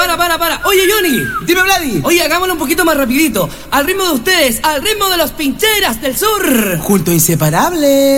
para. Oye, Johnny. Dime, Vladi. Oye, hagámoslo un poquito más rapidito. Al ritmo de ustedes, al ritmo de los Pincheras del Sur. Juntos inseparables.